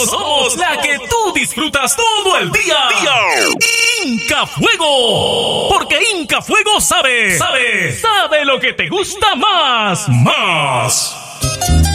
Somos la que tú disfrutas todo el día. Inca Fuego. Porque Inca Fuego sabe lo que te gusta más.